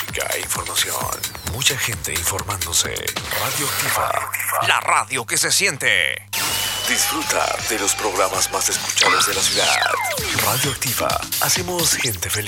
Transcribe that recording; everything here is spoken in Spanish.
música e información. Mucha gente informándose. Radioactiva, la radio que se siente. Disfruta de los programas más escuchados de la ciudad. Radioactiva, hacemos gente feliz.